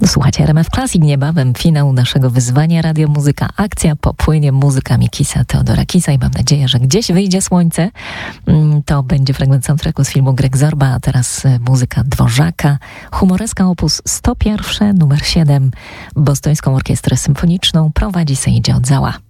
Słuchajcie RMF Classic, niebawem finał naszego wyzwania Radio Muzyka Akcja. Popłynie muzyka Mikisa, Teodora Kisa i mam nadzieję, że gdzieś wyjdzie słońce. To będzie fragment soundtracku z filmu Greg Zorba, a teraz muzyka Dworzaka. Humoreska opus 101, numer 7. Bostońską Orkiestrę Symfoniczną prowadzi Sejdzie Oddzała.